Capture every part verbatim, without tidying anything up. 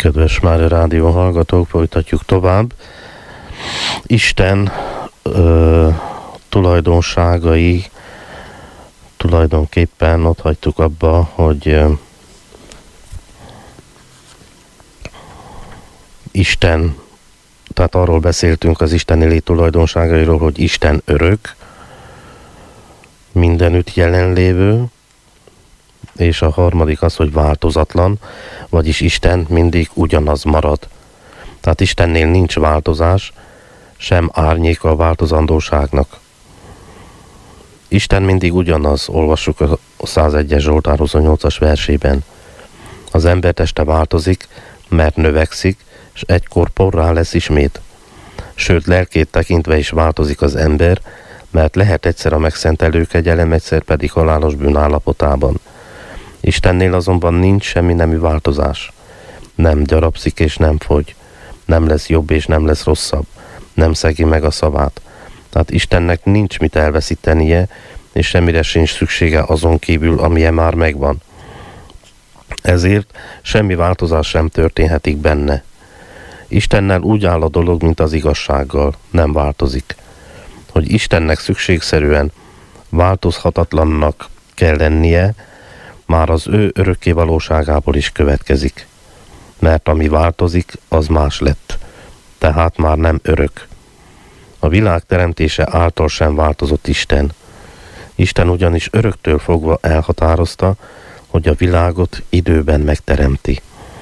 Kedves Mária Rádió hallgatók, folytatjuk tovább. Isten ö, tulajdonságai tulajdonképpen ott hagytuk abba, hogy ö, Isten, tehát arról beszéltünk az isteni lét tulajdonságairól, hogy Isten örök, mindenütt jelenlévő, és a harmadik az, hogy változatlan, vagyis Isten mindig ugyanaz marad. Tehát Istennél nincs változás, sem árnyéka a változandóságnak. Isten mindig ugyanaz, olvassuk a százegyes Zsoltár huszonnyolcas versében. Az ember teste változik, mert növekszik, és egykor porrá lesz ismét. Sőt, lelkét tekintve is változik az ember, mert lehet egyszer a megszentelő kegyelem, egyszer pedig halálos bűn állapotában. Istennél azonban nincs semmi nemű változás. Nem gyarapszik és nem fogy. Nem lesz jobb és nem lesz rosszabb. Nem szegi meg a szavát. Tehát Istennek nincs mit elveszítenie, és semmire sincs szüksége azon kívül, amilyen már megvan. Ezért semmi változás sem történhetik benne. Istennel úgy áll a dolog, mint az igazsággal. Nem változik. Hogy Istennek szükségszerűen változhatatlannak kell lennie, már az ő örökké valóságából is következik. Mert ami változik, az más lett. Tehát már nem örök. A világ teremtése által sem változott Isten. Isten ugyanis öröktől fogva elhatározta, hogy a világot időben megteremti.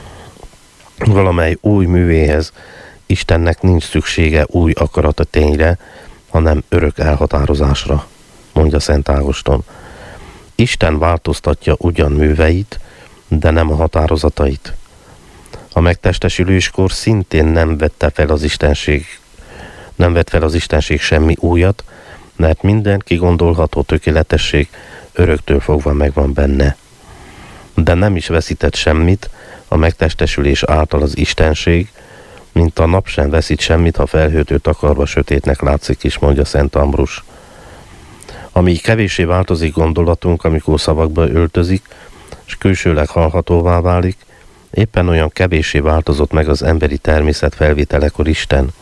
Valamely új művéhez Istennek nincs szüksége új akarata tényre, hanem örök elhatározásra, mondja Szent Ágoston. Isten változtatja ugyan műveit, de nem a határozatait. A megtestesüléskor szintén nem vette fel az Istenség, nem vett fel az Istenség semmi újat, mert minden kigondolható tökéletesség öröktől fogva megvan benne. De nem is veszített semmit a megtestesülés által az Istenség, mint a nap sem veszít semmit, ha felhőtől takarva sötétnek látszik is, mondja Szent Ambrus. Amíg kevéssé változik gondolatunk, amikor szavakba öltözik, és külsőleg hallhatóvá válik, éppen olyan kevéssé változott meg az emberi természet felvételekor Isten.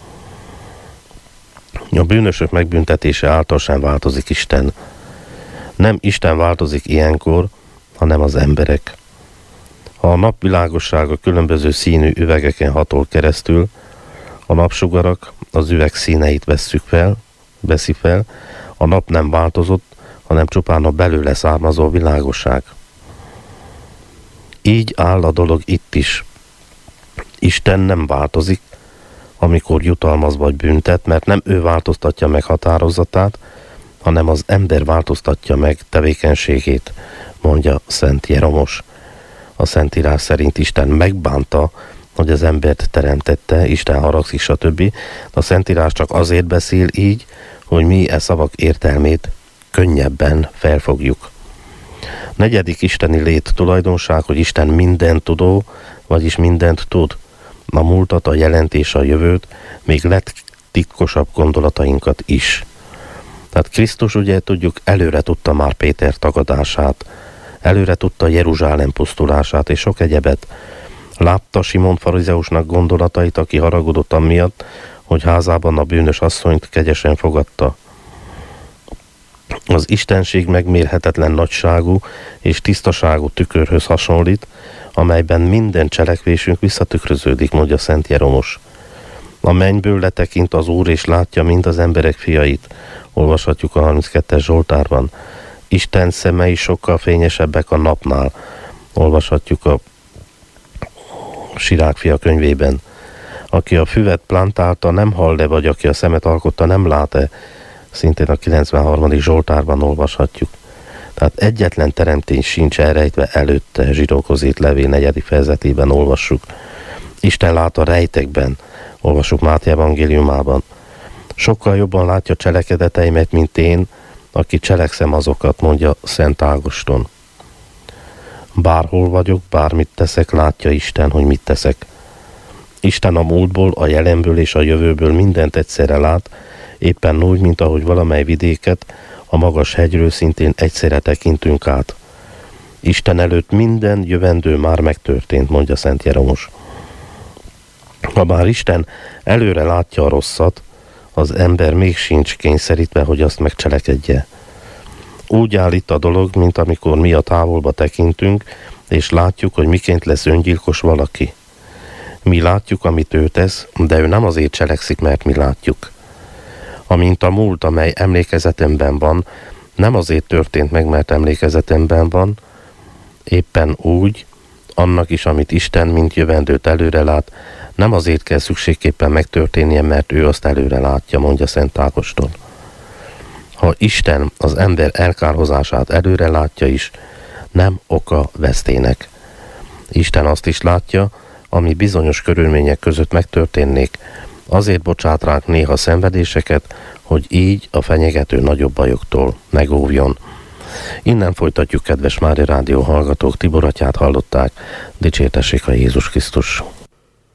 A bűnösök megbüntetése által sem változik Isten. Nem Isten változik ilyenkor, hanem az emberek. Ha a nap világossága különböző színű üvegeken hatol keresztül, a napsugarak az üveg színeit vesszük fel, veszi fel, a nap nem változott, hanem csupán a belőle származó világosság. Így áll a dolog itt is. Isten nem változik, amikor jutalmaz vagy büntet, mert nem ő változtatja meg határozatát, hanem az ember változtatja meg tevékenységét, mondja Szent Jeromos. A Szentírás szerint Isten megbánta, hogy az embert teremtette, Isten haragszik, stb. A Szentírás csak azért beszél így, hogy mi e szavak értelmét könnyebben felfogjuk. Negyedik isteni lét tulajdonság, hogy Isten mindent tudó, vagyis mindent tud. A múltat, a jelent és a jövőt, még legtitkosabb gondolatainkat is. Tehát Krisztus, ugye tudjuk, előre tudta már Péter tagadását, előre tudta Jeruzsálem pusztulását és sok egyebet. Látta Simon farizeusnak gondolatait, aki haragudott amiatt, hogy házában a bűnös asszonyt kegyesen fogadta. Az Istenség megmérhetetlen nagyságú és tisztaságú tükörhöz hasonlít, amelyben minden cselekvésünk visszatükröződik, mondja Szent Jeromos. A mennyből letekint az Úr, és látja mind az emberek fiait. Olvashatjuk a harminckettes Zsoltárban. Isten szemei sokkal fényesebbek a napnál. Olvashatjuk a Sirák fia könyvében. Aki a füvet plantálta, nem hall-e, vagy aki a szemet alkotta, nem lát-e? Szintén a kilencvenharmadik Zsoltárban olvashatjuk. Tehát egyetlen teremtény sincs elrejtve előtte, Zsidókhoz írt levél negyedik fejezetében olvassuk. Isten lát a rejtekben, olvassuk Máté evangéliumában. Sokkal jobban látja cselekedeteimet, mint én, aki cselekszem azokat, mondja Szent Ágoston. Bárhol vagyok, bármit teszek, látja Isten, hogy mit teszek. Isten a múltból, a jelenből és a jövőből mindent egyszerre lát, éppen úgy, mint ahogy valamely vidéket a magas hegyről szintén egyszerre tekintünk át. Isten előtt minden jövendő már megtörtént, mondja Szent Jeromos. Ha bár Isten előre látja a rosszat, az ember még sincs kényszerítve, hogy azt megcselekedje. Úgy áll itt a dolog, mint amikor mi a távolba tekintünk, és látjuk, hogy miként lesz öngyilkos valaki. Mi látjuk, amit ő tesz, de ő nem azért cselekszik, mert mi látjuk. Amint a múlt, amely emlékezetemben van, nem azért történt meg, mert emlékezetemben van, éppen úgy, annak is, amit Isten, mint jövendőt előre lát, nem azért kell szükségképpen megtörténnie, mert ő azt előre látja, mondja Szent Ágoston. Ha Isten az ember elkárhozását előre látja is, nem oka vesztének. Isten azt is látja, ami bizonyos körülmények között megtörténnék, azért bocsát ránk néha szenvedéseket, hogy így a fenyegető nagyobb bajoktól megóvjon. Innen folytatjuk, kedves Mária Rádió hallgatók, Tibor atyát hallották, dicsértessék a Jézus Krisztus!